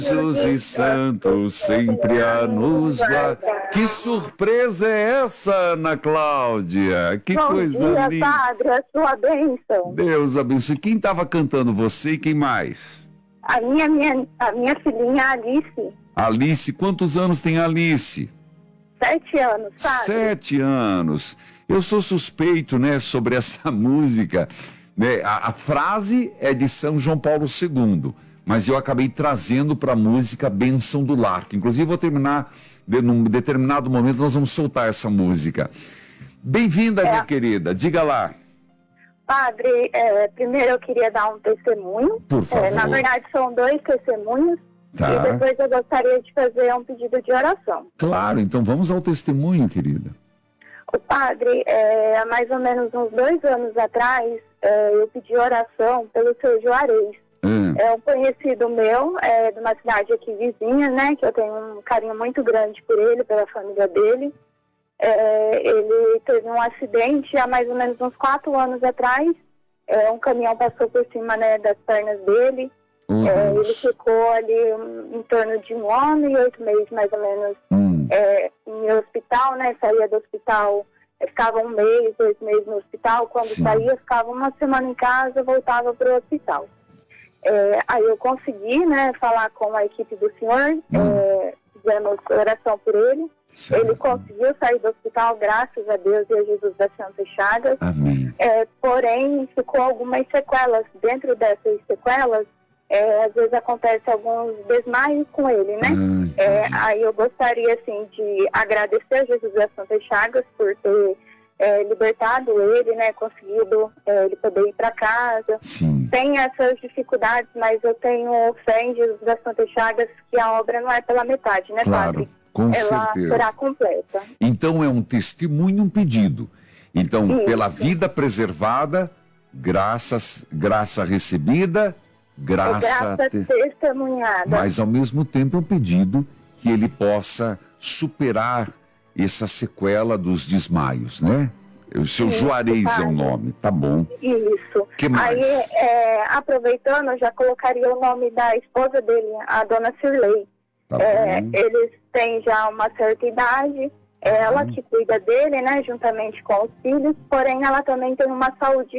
anjos e santos sempre a nos guardar. Que surpresa é essa, Ana Cláudia? Que Bom coisa dia, linda. Padre, a sua bênção. Deus abençoe. Quem estava cantando, você e quem mais? A minha filhinha Alice, Alice. Quantos anos tem a Alice? 7 anos, Padre. 7 anos. Eu sou suspeito, né, sobre essa música. Né? A frase é de São João Paulo II, mas eu acabei trazendo para a música Bênção do Lar, que inclusive vou terminar, num determinado momento nós vamos soltar essa música. Bem-vinda, minha querida, diga lá. Padre, primeiro eu queria dar um testemunho. Por favor. Na verdade, são 2 testemunhos. Tá. E depois eu gostaria de fazer um pedido de oração. Claro, então vamos ao testemunho, querida. O Padre, há mais ou menos uns 2 anos atrás, eu pedi oração pelo seu Juarez. É um conhecido meu, de uma cidade aqui vizinha, né? Que eu tenho um carinho muito grande por ele, pela família dele. Ele teve um acidente há mais ou menos uns 4 anos atrás. Um caminhão passou por cima, né, das pernas dele. Ele ficou ali em torno de 1 ano e 8 meses, mais ou menos, em hospital, né? Saía do hospital, ficava 1 mês, 2 meses no hospital. Quando saía, ficava 1 semana em casa, voltava para o hospital. Aí eu consegui, né, falar com a equipe do senhor, fizemos oração por ele. Certo. Ele conseguiu sair do hospital, graças a Deus e a Jesus das Santas Chagas. Amém. Porém, ficou algumas sequelas. Dentro dessas sequelas, às vezes acontece alguns desmaios com ele, né? Aí eu gostaria, assim, de agradecer a Jesus das Santas Chagas por ter libertado ele, né? Conseguido ele poder ir para casa. Sim. Tem essas dificuldades, mas eu tenho fé em Jesus das Santas Chagas que a obra não é pela metade, né, claro, Padre? com Ela certeza. será completa. Então é um testemunho, um pedido. Então, Isso. pela vida preservada, graça recebida, graça testemunhada. Mas ao mesmo tempo é um pedido que ele possa superar essa sequela dos desmaios, né? O seu Juarez é o nome, tá bom. Isso. Que mais? Aí, aproveitando, eu já colocaria o nome da esposa dele, a dona Cirlei. Tá bom. Eles têm já uma certa idade, ela que cuida dele, né, juntamente com os filhos, porém ela também tem uma saúde